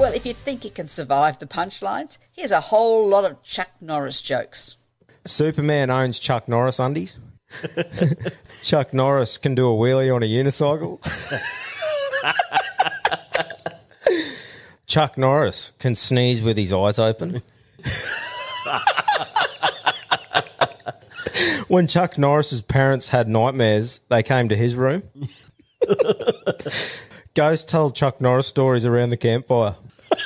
Well, if you think you can survive the punchlines, here's a whole lot of Chuck Norris jokes. Superman owns Chuck Norris undies. Chuck Norris can do a wheelie on a unicycle. Chuck Norris can sneeze with his eyes open. When Chuck Norris's parents had nightmares, they came to his room. Ghosts tell Chuck Norris stories around the campfire.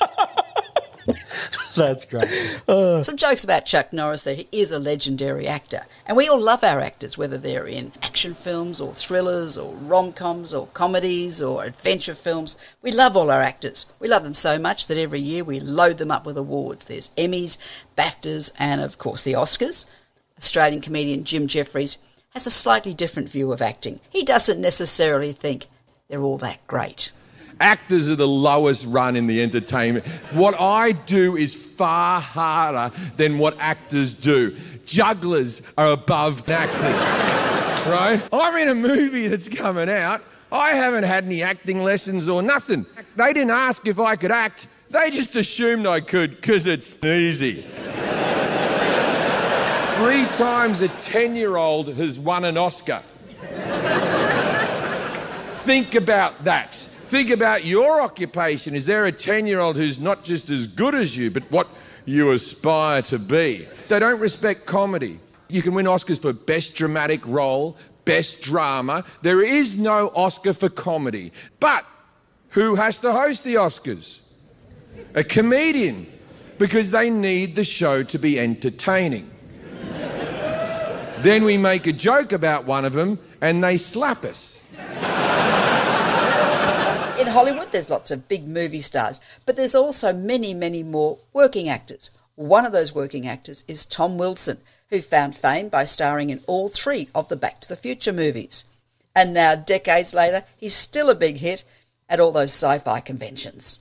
That's great. Some jokes about Chuck Norris, that he is a legendary actor. And we all love our actors, whether they're in action films or thrillers or rom-coms or comedies or adventure films. We love all our actors. We love them so much that every year we load them up with awards. There's Emmys, BAFTAs and, of course, the Oscars. Australian comedian Jim Jeffries has a slightly different view of acting. He doesn't necessarily think they're all that great. Actors are the lowest run in the entertainment. What I do is far harder than what actors do. Jugglers are above actors, right? I'm in a movie that's coming out. I haven't had any acting lessons or nothing. They didn't ask if I could act. They just assumed I could because it's easy. 3 times a 10-year-old has won an Oscar. Think about that. Think about your occupation. Is there a 10-year-old who's not just as good as you, but what you aspire to be? They don't respect comedy. You can win Oscars for Best Dramatic Role, Best Drama. There is no Oscar for comedy. But who has to host the Oscars? A comedian, because they need the show to be entertaining. Then we make a joke about one of them and they slap us. In Hollywood, there's lots of big movie stars, but there's also many, many more working actors. One of those working actors is Tom Wilson, who found fame by starring in all 3 of the Back to the Future movies. And now, decades later, he's still a big hit at all those sci-fi conventions.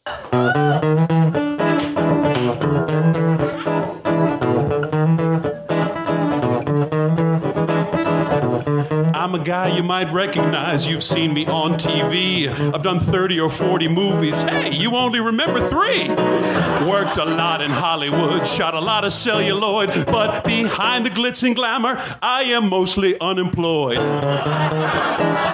I'm a guy you might recognize. You've seen me on TV. I've done 30 or 40 movies. Hey, you only remember 3. Worked a lot in Hollywood, shot a lot of celluloid, but behind the glitz and glamour, I am mostly unemployed.